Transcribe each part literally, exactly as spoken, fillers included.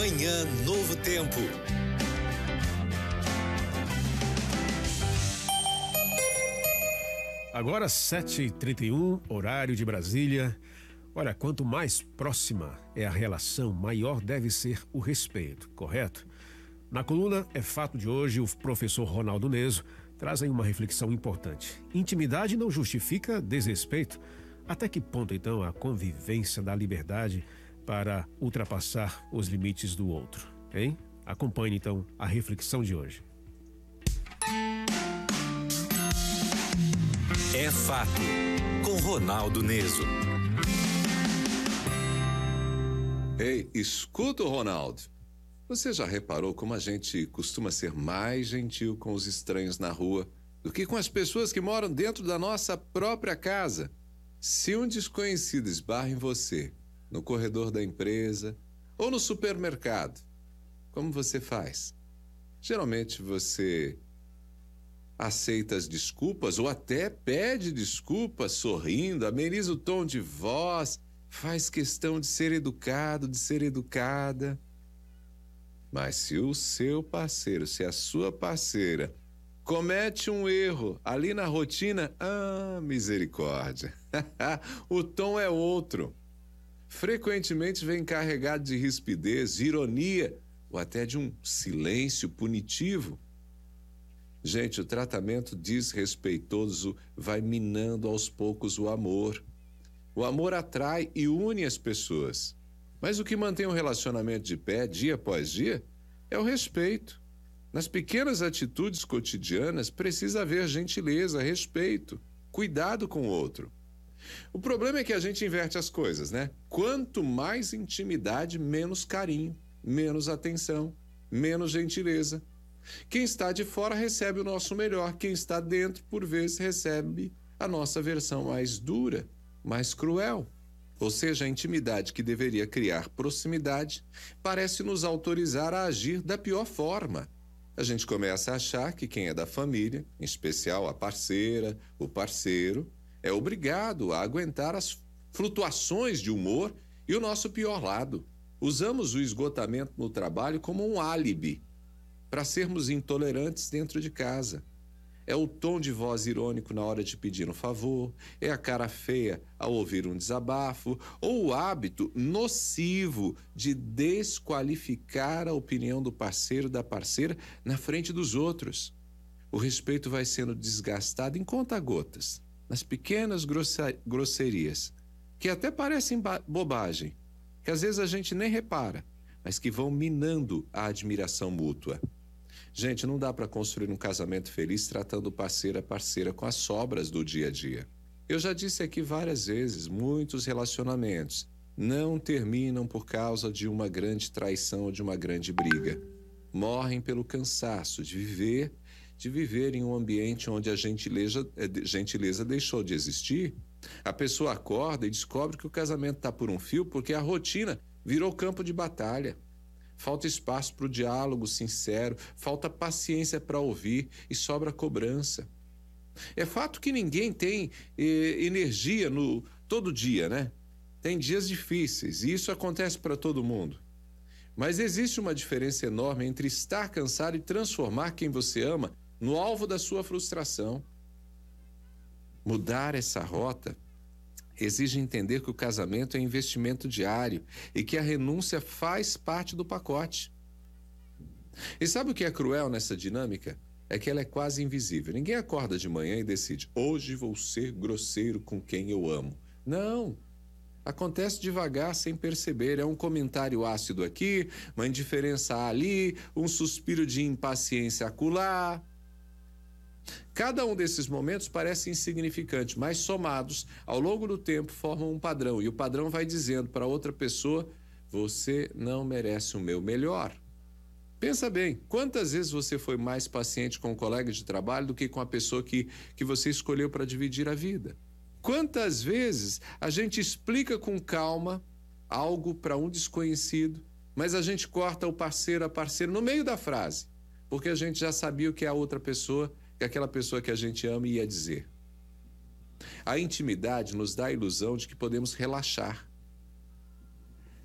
Manhã Novo Tempo. Agora sete e trinta e um, horário de Brasília. Olha, quanto mais próxima é a relação, maior deve ser o respeito, correto? Na coluna É Fato de hoje, o professor Ronaldo Neso traz aí uma reflexão importante. Intimidade não justifica desrespeito. Até que ponto, então, a convivência dá liberdade para ultrapassar os limites do outro, hein? Acompanhe, então, a reflexão de hoje. É Fato, com Ronaldo Neso. Ei, escuta, Ronaldo. Você já reparou como a gente costuma ser mais gentil com os estranhos na rua do que com as pessoas que moram dentro da nossa própria casa? Se um desconhecido esbarra em você, no corredor da empresa ou no supermercado, como você faz? Geralmente você aceita as desculpas ou até pede desculpas sorrindo, ameniza o tom de voz, faz questão de ser educado, de ser educada. Mas se o seu parceiro, se a sua parceira comete um erro ali na rotina, ah, misericórdia, o tom é outro. Frequentemente vem carregado de rispidez, de ironia ou até de um silêncio punitivo. Gente, o tratamento desrespeitoso vai minando aos poucos o amor. O amor atrai e une as pessoas. Mas o que mantém um relacionamento de pé dia após dia é o respeito. Nas pequenas atitudes cotidianas precisa haver gentileza, respeito, cuidado com o outro. O problema é que a gente inverte as coisas, né? Quanto mais intimidade, menos carinho, menos atenção, menos gentileza. Quem está de fora recebe o nosso melhor, quem está dentro, por vezes, recebe a nossa versão mais dura, mais cruel. Ou seja, a intimidade que deveria criar proximidade parece nos autorizar a agir da pior forma. A gente começa a achar que quem é da família, em especial a parceira, o parceiro, é obrigado a aguentar as flutuações de humor e o nosso pior lado. Usamos o esgotamento no trabalho como um álibi para sermos intolerantes dentro de casa. É o tom de voz irônico na hora de pedir um favor, é a cara feia ao ouvir um desabafo, ou o hábito nocivo de desqualificar a opinião do parceiro, da parceira, na frente dos outros. O respeito vai sendo desgastado em conta-gotas, nas pequenas grosserias, que até parecem bobagem, que às vezes a gente nem repara, mas que vão minando a admiração mútua. Gente, não dá para construir um casamento feliz tratando o parceiro a parceira com as sobras do dia a dia. Eu já disse aqui várias vezes, muitos relacionamentos não terminam por causa de uma grande traição ou de uma grande briga. Morrem pelo cansaço de viver, de viver em um ambiente onde a gentileza, gentileza deixou de existir. A pessoa acorda e descobre que o casamento está por um fio porque a rotina virou campo de batalha. Falta espaço para o diálogo sincero, falta paciência para ouvir e sobra cobrança. É fato que ninguém tem eh, energia no todo dia, né? Tem dias difíceis e isso acontece para todo mundo. Mas existe uma diferença enorme entre estar cansado e transformar quem você ama no alvo da sua frustração. Mudar essa rota exige entender que o casamento é investimento diário e que a renúncia faz parte do pacote. E sabe o que é cruel nessa dinâmica? É que ela é quase invisível. Ninguém acorda de manhã e decide, hoje vou ser grosseiro com quem eu amo. Não. Acontece devagar, sem perceber. É um comentário ácido aqui, uma indiferença ali, um suspiro de impaciência acolá. Cada um desses momentos parece insignificante, mas somados, ao longo do tempo, formam um padrão. E o padrão vai dizendo para outra pessoa, você não merece o meu melhor. Pensa bem, quantas vezes você foi mais paciente com um colega de trabalho do que com a pessoa que, que você escolheu para dividir a vida? Quantas vezes a gente explica com calma algo para um desconhecido, mas a gente corta o parceiro, a parceira no meio da frase, porque a gente já sabia o que a outra pessoa, que aquela pessoa que a gente ama ia dizer. A intimidade nos dá a ilusão de que podemos relaxar.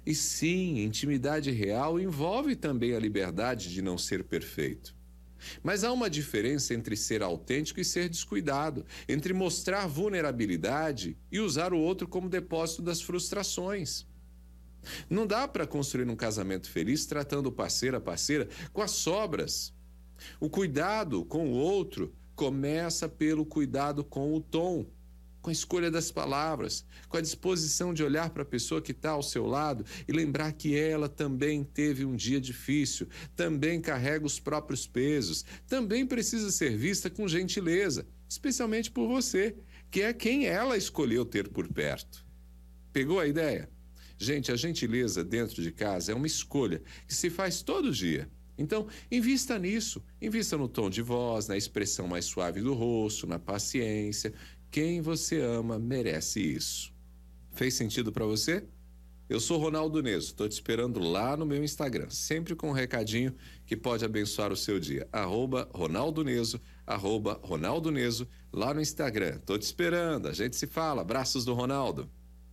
E sim, intimidade real envolve também a liberdade de não ser perfeito. Mas há uma diferença entre ser autêntico e ser descuidado, entre mostrar vulnerabilidade e usar o outro como depósito das frustrações. Não dá para construir um casamento feliz tratando o parceiro, a parceira, com as sobras. O cuidado com o outro começa pelo cuidado com o tom, com a escolha das palavras, com a disposição de olhar para a pessoa que está ao seu lado e lembrar que ela também teve um dia difícil, também carrega os próprios pesos, também precisa ser vista com gentileza, especialmente por você, que é quem ela escolheu ter por perto. Pegou a ideia? Gente, a gentileza dentro de casa é uma escolha que se faz todo dia. Então, invista nisso, invista no tom de voz, na expressão mais suave do rosto, na paciência. Quem você ama merece isso. Fez sentido para você? Eu sou Ronaldo Neso, estou te esperando lá no meu Instagram, sempre com um recadinho que pode abençoar o seu dia. Arroba Ronaldo Neso, arroba Ronaldo Neso, lá no Instagram. Estou te esperando, a gente se fala. Abraços do Ronaldo.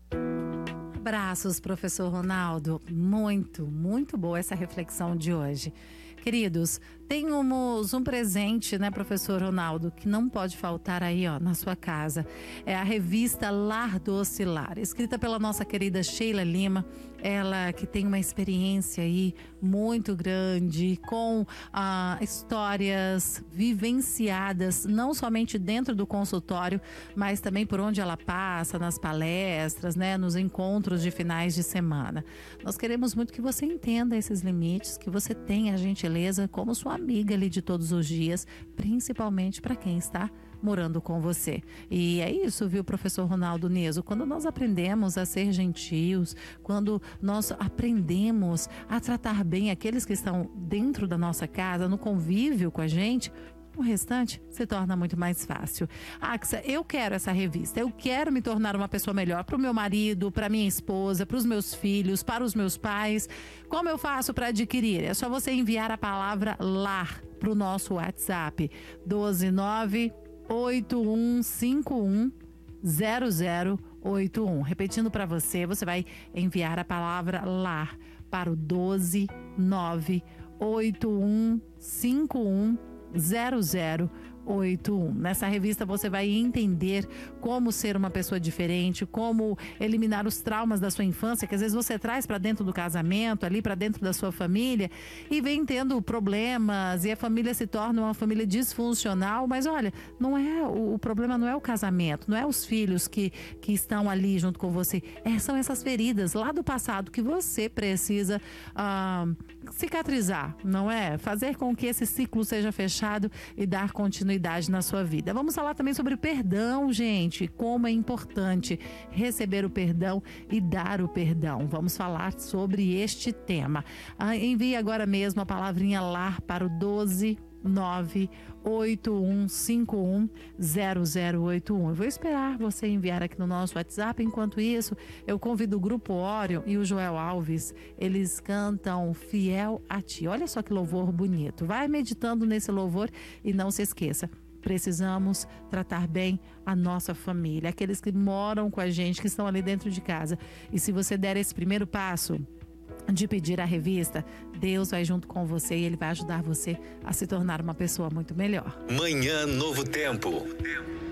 Abraços, professor Ronaldo. Muito, muito boa essa reflexão de hoje. Queridos, temos um presente, né, professor Ronaldo, que não pode faltar aí, ó, na sua casa. É a revista Lar Doce Lar, escrita pela nossa querida Sheila Lima. Ela que tem uma experiência aí muito grande, com ah, histórias vivenciadas, não somente dentro do consultório, mas também por onde ela passa, nas palestras, né, nos encontros de finais de semana. Nós queremos muito que você entenda esses limites, que você tenha a gentileza como sua amiga ali de todos os dias, principalmente para quem está morando com você. E é isso, viu, professor Ronaldo Neso? Quando nós aprendemos a ser gentios, quando nós aprendemos a tratar bem aqueles que estão dentro da nossa casa, no convívio com a gente, o restante se torna muito mais fácil. Axa, eu quero essa revista, eu quero me tornar uma pessoa melhor para o meu marido, para minha esposa, para os meus filhos, para os meus pais. Como eu faço para adquirir? É só você enviar a palavra LAR para o nosso WhatsApp, doze nove oito um cinco um zero zero oito um. Repetindo para você, você vai enviar a palavra LAR para o doze nove oito um cinco um zero zero oito um. Nessa revista você vai entender como ser uma pessoa diferente, como eliminar os traumas da sua infância, que às vezes você traz para dentro do casamento, ali para dentro da sua família, e vem tendo problemas, e a família se torna uma família disfuncional. Mas olha, não é o, o problema não é o casamento, não é os filhos que, que estão ali junto com você, é, são essas feridas lá do passado que você precisa ah, cicatrizar, não é? Fazer com que esse ciclo seja fechado e dar continuidade na sua vida. Vamos falar também sobre o perdão, gente, como é importante receber o perdão e dar o perdão. Vamos falar sobre este tema. Ah, envie agora mesmo a palavrinha LAR para o doze nove oito um cinco um zero zero oito um. Eu vou esperar você enviar aqui no nosso WhatsApp. Enquanto isso, eu convido o Grupo Orion e o Joel Alves. Eles cantam Fiel a Ti. Olha só que louvor bonito. Vai meditando nesse louvor e não se esqueça. Precisamos tratar bem a nossa família, aqueles que moram com a gente, que estão ali dentro de casa. E se você der esse primeiro passo de pedir a revista, Deus vai junto com você e Ele vai ajudar você a se tornar uma pessoa muito melhor. Manhã Novo Tempo.